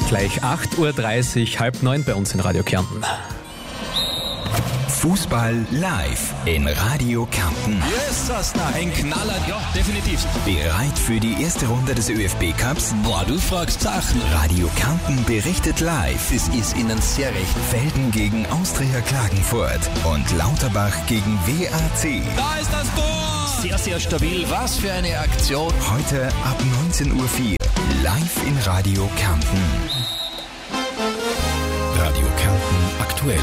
Gleich 8.30 Uhr, halb 9 bei uns in Radio Kärnten. Fußball live in Radio Kärnten. Yes, Sasna, ein Knaller, ja, definitiv. Bereit für die erste Runde des ÖFB-Cups? Boah, du fragst Sachen. Radio Kärnten berichtet live. Das ist Ihnen sehr recht. Felden gegen Austria Klagenfurt und Lauterbach gegen WAC. Da ist das Tor! Sehr, sehr stabil. Was für eine Aktion. Heute ab 19.04 Uhr. Live in Radio Kärnten. Radio Kärnten aktuell.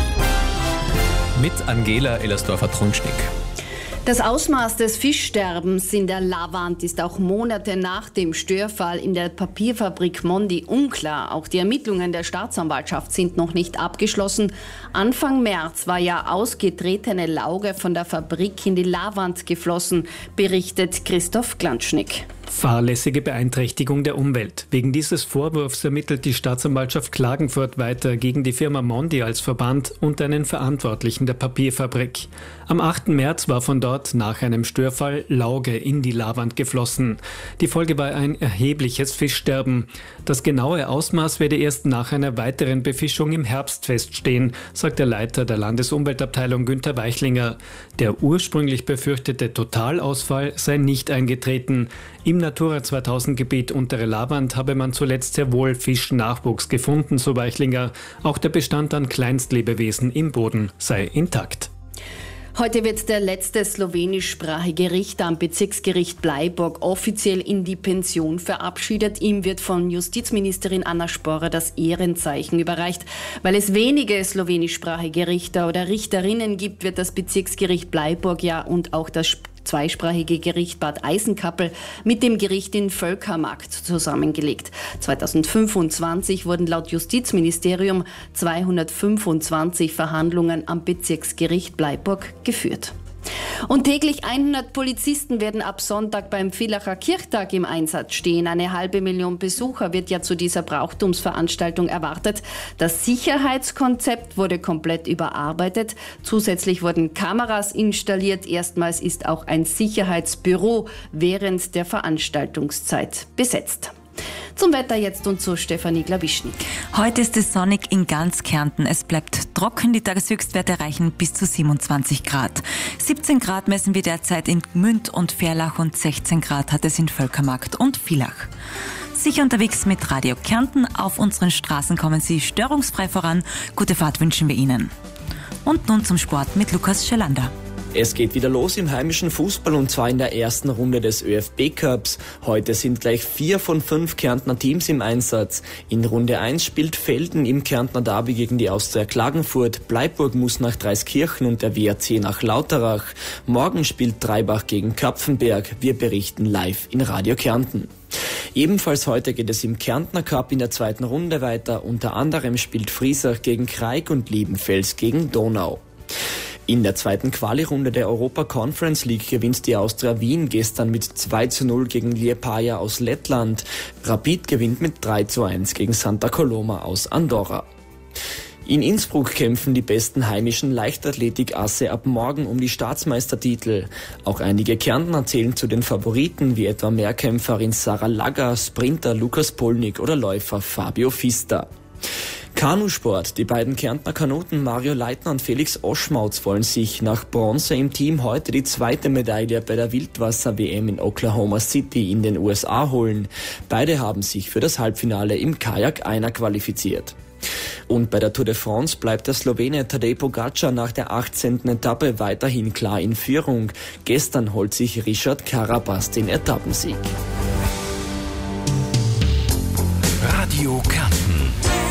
Mit Angela Ellersdorfer-Trunschnick. Das Ausmaß des Fischsterbens in der Lavant ist auch Monate nach dem Störfall in der Papierfabrik Mondi unklar. Auch die Ermittlungen der Staatsanwaltschaft sind noch nicht abgeschlossen. Anfang März war ja ausgetretene Lauge von der Fabrik in die Lavant geflossen, berichtet Christoph Glanschnick. Fahrlässige Beeinträchtigung der Umwelt. Wegen dieses Vorwurfs ermittelt die Staatsanwaltschaft Klagenfurt weiter gegen die Firma Mondi als Verband und einen Verantwortlichen der Papierfabrik. Am 8. März war von dort nach einem Störfall Lauge in die Lavant geflossen. Die Folge war ein erhebliches Fischsterben. Das genaue Ausmaß werde erst nach einer weiteren Befischung im Herbst feststehen, sagt der Leiter der Landesumweltabteilung Günther Weichlinger. Der ursprünglich befürchtete Totalausfall sei nicht eingetreten. Im Natura 2000 Gebiet Untere Lavant habe man zuletzt sehr wohl Fischnachwuchs gefunden, so Weichlinger. Auch der Bestand an Kleinstlebewesen im Boden sei intakt. Heute wird der letzte slowenischsprachige Richter am Bezirksgericht Bleiburg offiziell in die Pension verabschiedet. Ihm wird von Justizministerin Anna Sporrer das Ehrenzeichen überreicht. Weil es wenige slowenischsprachige Richter oder Richterinnen gibt, wird das Bezirksgericht Bleiburg und auch das zweisprachige Gericht Bad Eisenkappel mit dem Gericht in Völkermarkt zusammengelegt. 2025 wurden laut Justizministerium 225 Verhandlungen am Bezirksgericht Bleiburg geführt. Und täglich 100 Polizisten werden ab Sonntag beim Villacher Kirchtag im Einsatz stehen. 500.000 Besucher wird ja zu dieser Brauchtumsveranstaltung erwartet. Das Sicherheitskonzept wurde komplett überarbeitet. Zusätzlich wurden Kameras installiert. Erstmals ist auch ein Sicherheitsbüro während der Veranstaltungszeit besetzt. Zum Wetter jetzt und zu Stefanie Glawischnik. Heute ist es sonnig in ganz Kärnten. Es bleibt trocken. Die Tageshöchstwerte erreichen bis zu 27 Grad. 17 Grad messen wir derzeit in Gmünd und Verlach und 16 Grad hat es in Völkermarkt und Villach. Sicher unterwegs mit Radio Kärnten. Auf unseren Straßen kommen Sie störungsfrei voran. Gute Fahrt wünschen wir Ihnen. Und nun zum Sport mit Lukas Schelander. Es geht wieder los im heimischen Fußball und zwar in der ersten Runde des ÖFB-Cups. Heute sind gleich 4 von 5 Kärntner Teams im Einsatz. In Runde 1 spielt Felden im Kärntner Derby gegen die Austria Klagenfurt. Bleiburg muss nach Dreiskirchen und der WAC nach Lauterach. Morgen spielt Dreibach gegen Kapfenberg. Wir berichten live in Radio Kärnten. Ebenfalls heute geht es im Kärntner Cup in der zweiten Runde weiter. Unter anderem spielt Friesach gegen Kraig und Liebenfels gegen Donau. In der zweiten Quali-Runde der Europa Conference League gewinnt die Austria Wien gestern mit 2:0 gegen Liepaja aus Lettland. Rapid gewinnt mit 3:1 gegen Santa Coloma aus Andorra. In Innsbruck kämpfen die besten heimischen Leichtathletik-Asse ab morgen um die Staatsmeistertitel. Auch einige Kärntner zählen zu den Favoriten, wie etwa Mehrkämpferin Sarah Lagger, Sprinter Lukas Polnick oder Läufer Fabio Fista. Kanusport. Die beiden Kärntner Kanuten Mario Leitner und Felix Oschmautz wollen sich nach Bronze im Team heute die zweite Medaille bei der Wildwasser-WM in Oklahoma City in den USA holen. Beide haben sich für das Halbfinale im Kajak-Einer qualifiziert. Und bei der Tour de France bleibt der Slowene Tadej Pogačar nach der 18. Etappe weiterhin klar in Führung. Gestern holt sich Richard Carapaz den Etappensieg. Radio Kärnten.